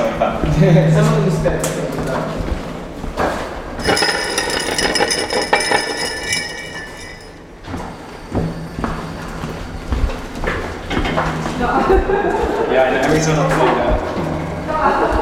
something fun. Someone who's better. Yeah, I know. Every time I find out.